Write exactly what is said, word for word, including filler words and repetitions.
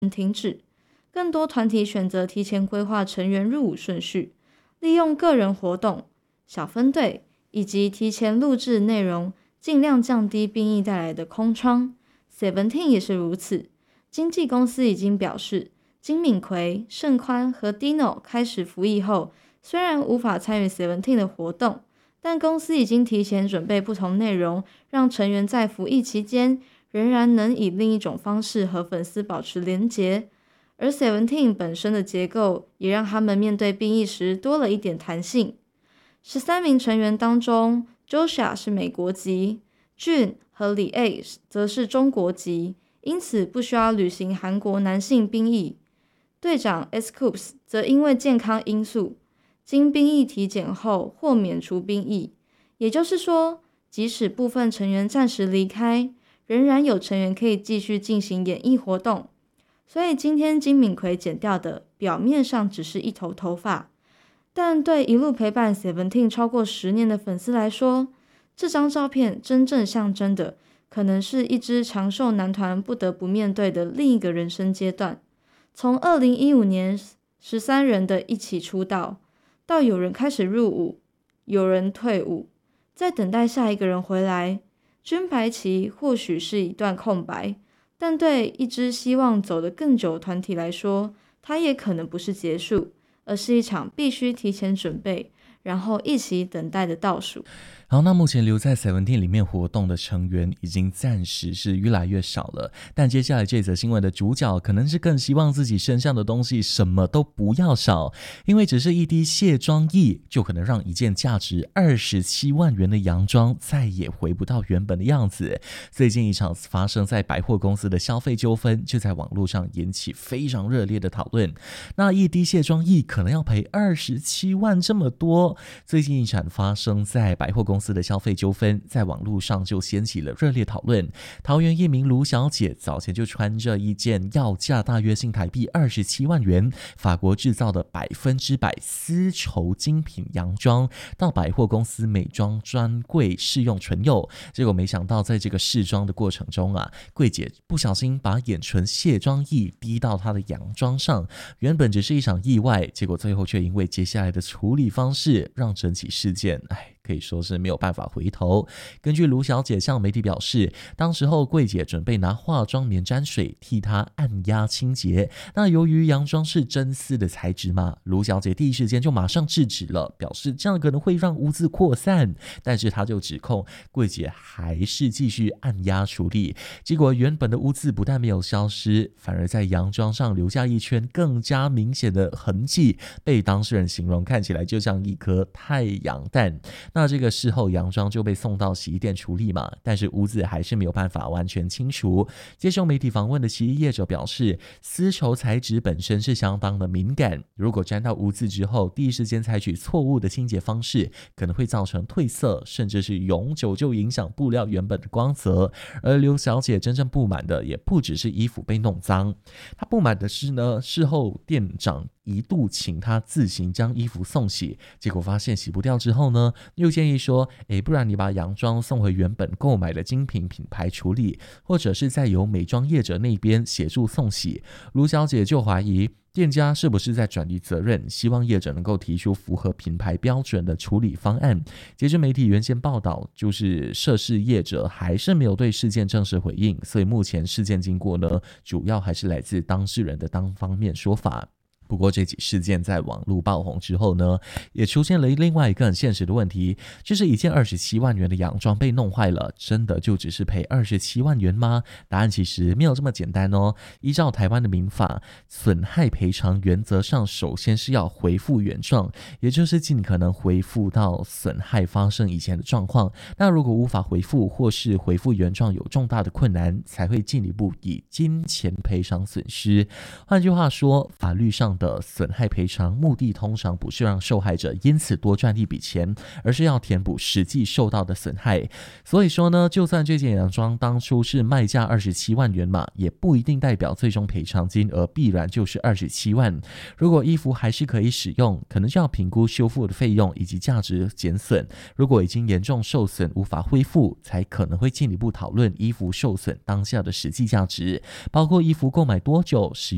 停止，更多团体选择提前规划成员入伍顺序，利用个人活动、小分队以及提前录制内容，尽量降低兵役带来的空窗。Seventeen 也是如此，经纪公司已经表示，金敏奎、盛宽和 Dino 开始服役后，虽然无法参与 Seventeen 的活动，但公司已经提前准备不同内容，让成员在服役期间仍然能以另一种方式和粉丝保持连结。而 Seventeen 本身的结构也让他们面对兵役时多了一点弹性。十三名成员当中 Joshua 是美国籍， Jun 和李 A 则是中国籍，因此不需要履行韩国男性兵役。队长 S-Coops 则因为健康因素，经兵役体检后获免除兵役。也就是说，即使部分成员暂时离开，仍然有成员可以继续进行演艺活动。所以今天金敏奎剪掉的表面上只是一头头发，但对一路陪伴 Seventeen 超过十年的粉丝来说，这张照片真正象征的可能是一支长寿男团不得不面对的另一个人生阶段。从二零一五年十三人的一起出道，到有人开始入伍，有人退伍，在等待下一个人回来。军白旗或许是一段空白，但对一支希望走得更久的团体来说，它也可能不是结束，而是一场必须提前准备，然后一起等待的倒数。 好，那目前留在 Seventeen 里面活动的成员已经暂时是越来越少了，但接下来这则新闻的主角可能是更希望自己身上的东西什么都不要少，因为只是一滴卸妆液就可能让一件价值二十七万元的洋装再也回不到原本的样子。最近一场发生在百货公司的消费纠纷就在网络上引起非常热烈的讨论，那一滴卸妆液可能要赔二十七万这么多。最近一场发生在百货公司的消费纠纷在网络上就掀起了热烈讨论。桃园一名卢小姐早前就穿着一件要价大约新台币二十七万元法国制造的百分之百丝绸精品洋装到百货公司美妆专柜试用唇釉，结果没想到在这个试妆的过程中啊，柜姐不小心把眼唇卸妆液滴到她的洋装上，原本只是一场意外，结果最后却因为接下来的处理方式让整起事件哎可以说是没有办法回头。根据卢小姐向媒体表示，当时候柜姐准备拿化妆棉沾水替她按压清洁，那由于洋装是真丝的材质嘛，卢小姐第一时间就马上制止了，表示这样可能会让污渍扩散，但是她就指控柜姐还是继续按压处理，结果原本的污渍不但没有消失，反而在洋装上留下一圈更加明显的痕迹，被当事人形容看起来就像一颗太阳蛋。那这个事后洋装就被送到洗衣店处理嘛，但是污渍还是没有办法完全清除。接受媒体访问的洗衣业者表示，丝绸材质本身是相当的敏感，如果沾到污渍之后第一时间采取错误的清洁方式，可能会造成褪色，甚至是永久就影响布料原本的光泽。而刘小姐真正不满的也不只是衣服被弄脏，她不满的是呢，事后店长一度请她自行将衣服送洗，结果发现洗不掉之后呢，又建议说，诶，不然你把洋装送回原本购买的精品品牌处理，或者是再由美妆业者那边协助送洗。卢小姐就怀疑店家是不是在转移责任，希望业者能够提出符合品牌标准的处理方案。截至媒体原先报道，就是涉事业者还是没有对事件正式回应，所以目前事件经过呢，主要还是来自当事人的单方面说法。不过这起事件在网络爆红之后呢，也出现了另外一个很现实的问题，就是一件二十七万元的洋装被弄坏了，真的就只是赔二十七万元吗？答案其实没有这么简单哦。依照台湾的民法，损害赔偿原则上首先是要恢复原状，也就是尽可能恢复到损害发生以前的状况。那如果无法恢复，或是恢复原状有重大的困难，才会进一步以金钱赔偿损失。换句话说，法律上的损害赔偿目的通常不是让受害者因此多赚一笔钱，而是要填补实际受到的损害。所以说呢，就算这件洋装当初是卖价二十七万元嘛，也不一定代表最终赔偿金额必然就是二十七万。如果衣服还是可以使用，可能就要评估修复的费用以及价值减损。如果已经严重受损无法恢复，才可能会进一步讨论衣服受损当下的实际价值，包括衣服购买多久，使